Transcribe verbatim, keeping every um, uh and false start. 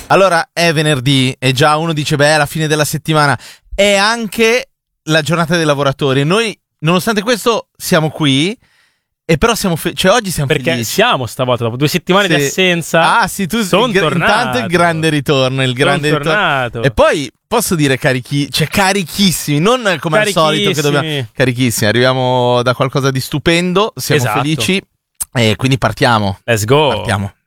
Allora, è venerdì e già uno dice, beh, è la fine della settimana. È anche la giornata dei lavoratori. Noi, nonostante questo, siamo qui. E però siamo fe- cioè oggi siamo Perché felici. siamo stavolta, dopo due settimane Sì. di assenza. Ah, sì, tu son il, tornato. intanto il grande ritorno, il grande Son ritorno. tornato. E poi posso dire carichi, cioè carichissimi, non come al solito che dobbiamo carichissimi, arriviamo da qualcosa di stupendo, siamo esatto. felici e quindi partiamo. Let's go. Partiamo.